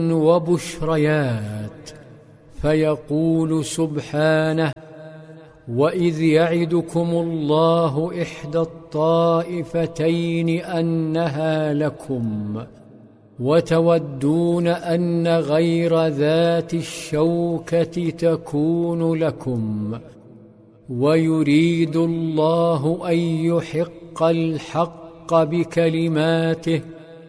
وبشريات، فيقول سبحانه: وإذ يعدكم الله إحدى الطائفتين أنها لكم وتودون أن غير ذات الشوكة تكون لكم، ويريد الله أن يحق الحق بكلماته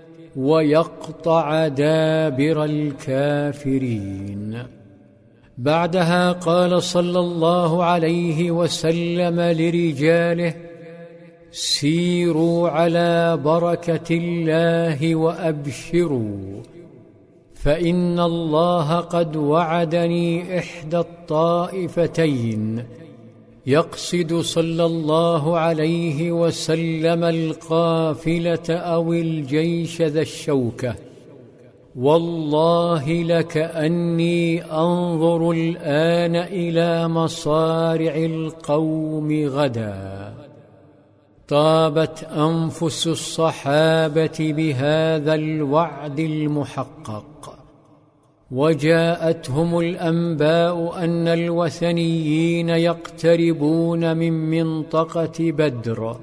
ويقطع دابر الكافرين. بعدها قال صلى الله عليه وسلم لرجاله: سيروا على بركة الله وأبشروا، فإن الله قد وعدني إحدى الطائفتين، يقصد صلى الله عليه وسلم القافلة أو الجيش ذا الشوكة. والله لكأني أنظر الآن إلى مصارع القوم غدا. طابت أنفس الصحابة بهذا الوعد المحقق، وجاءتهم الأنباء أن الوثنيين يقتربون من منطقة بدر،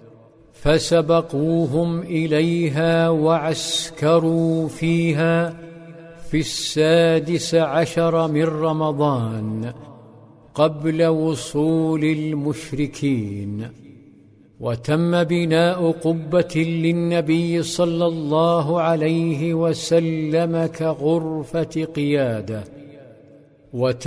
فسبقوهم إليها وعسكروا فيها في 16 من رمضان قبل وصول المشركين. وتم بناء قبة للنبي صلى الله عليه وسلم كغرفة قيادة،